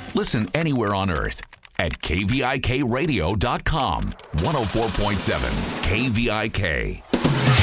Listen anywhere on earth at KVIKradio.com. 104.7 KVIK.